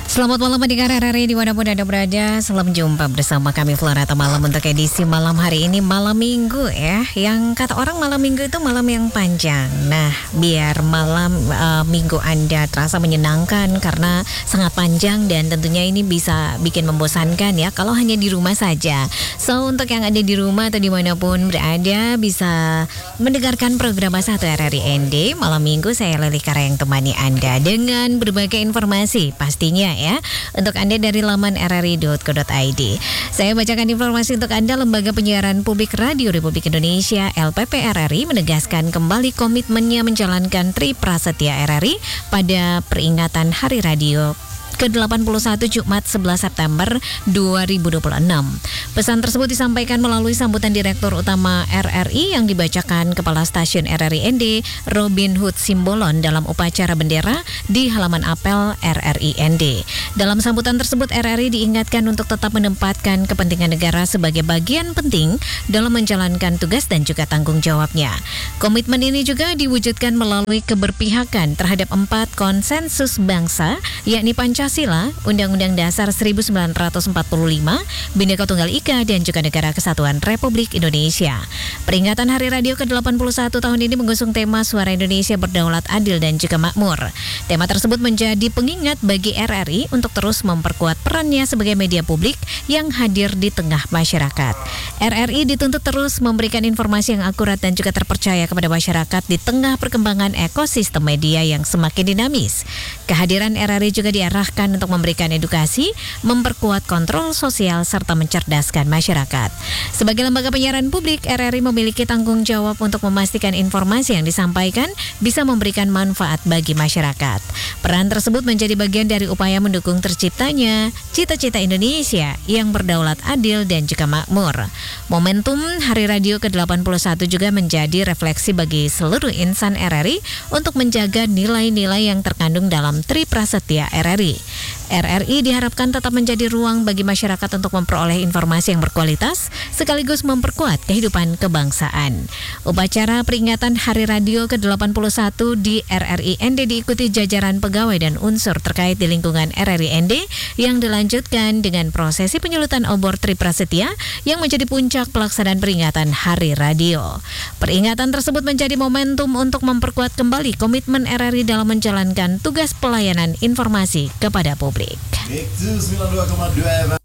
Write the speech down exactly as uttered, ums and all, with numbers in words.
Selamat malam pendengar R R I dimanapun Anda berada. Selamat jumpa bersama kami Flora atau Malam untuk edisi malam hari ini, malam minggu ya. Yang kata orang malam minggu itu malam yang panjang. Nah, biar malam uh, minggu Anda terasa menyenangkan karena sangat panjang dan tentunya ini bisa bikin membosankan ya kalau hanya di rumah saja. So, untuk yang ada di rumah atau dimanapun berada bisa mendengarkan program satu R R I N D. Malam minggu saya Leli Kara yang temani Anda dengan berbagai informasi pastinya ya, untuk Anda dari laman r r i dot co dot i d. Saya bacakan informasi untuk Anda. Lembaga Penyiaran Publik Radio Republik Indonesia L P P R R I menegaskan kembali komitmennya menjalankan Tri Prasetya R R I pada peringatan Hari Radio ke delapan puluh satu Jumat sebelas September dua ribu dua puluh enam. Pesan tersebut disampaikan melalui sambutan Direktur Utama R R I yang dibacakan Kepala Stasiun R R I N D Robin Hood Simbolon dalam upacara bendera di halaman apel R R I N D. Dalam sambutan tersebut R R I diingatkan untuk tetap menempatkan kepentingan negara sebagai bagian penting dalam menjalankan tugas dan juga tanggung jawabnya. Komitmen ini juga diwujudkan melalui keberpihakan terhadap empat konsensus bangsa, yakni Pancasila, Undang-Undang Dasar seribu sembilan ratus empat puluh lima, Bhinneka Tunggal Ika, dan juga Negara Kesatuan Republik Indonesia. Peringatan Hari Radio ke delapan puluh satu tahun ini mengusung tema Suara Indonesia Berdaulat, Adil, dan juga Makmur. Tema tersebut menjadi pengingat bagi R R I untuk terus memperkuat perannya sebagai media publik yang hadir di tengah masyarakat. R R I dituntut terus memberikan informasi yang akurat dan juga terpercaya kepada masyarakat di tengah perkembangan ekosistem media yang semakin dinamis. Kehadiran R R I juga diarahkan untuk memberikan edukasi, memperkuat kontrol sosial, serta mencerdaskan masyarakat. Sebagai lembaga penyiaran publik, R R I memiliki tanggung jawab untuk memastikan informasi yang disampaikan bisa memberikan manfaat bagi masyarakat. Peran tersebut menjadi bagian dari upaya mendukung terciptanya cita-cita Indonesia yang berdaulat, adil, dan juga makmur. Momentum Hari Radio ke delapan puluh satu juga menjadi refleksi bagi seluruh insan R R I untuk menjaga nilai-nilai yang terkandung dalam Tri Prasetya R R I. R R I diharapkan tetap menjadi ruang bagi masyarakat untuk memperoleh informasi yang berkualitas sekaligus memperkuat kehidupan kebangsaan. Upacara peringatan Hari Radio ke delapan puluh satu di R R I N D diikuti jajaran pegawai dan unsur terkait di lingkungan R R I N D yang dilanjutkan dengan prosesi penyulutan obor Tri Prasetya yang menjadi puncak pelaksanaan peringatan Hari Radio. Peringatan tersebut menjadi momentum untuk memperkuat kembali komitmen R R I dalam menjalankan tugas pelayanan informasi kepada publik. Itu sembilan puluh dua koma dua